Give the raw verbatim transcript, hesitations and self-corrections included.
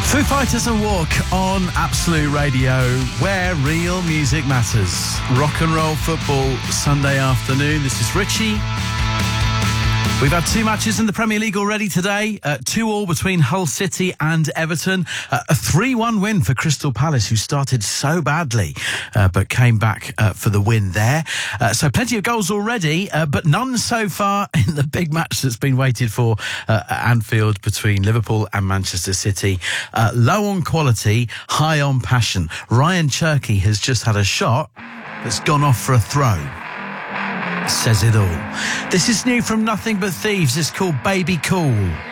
Foo Fighters and Walk on Absolute Radio, where real music matters. Rock and roll football Sunday afternoon. This is Richie. We've had two matches in the Premier League already today. Uh, two all between Hull City and Everton. Uh, a three one win for Crystal Palace, who started so badly, uh, but came back uh, for the win there. Uh, so plenty of goals already, uh, but none so far in the big match that's been waited for uh, at Anfield between Liverpool and Manchester City. Uh, low on quality, high on passion. Ryan Cherky has just had a shot that's gone off for a throw. Says it all. This is new from Nothing But Thieves. It's called Baby Cool.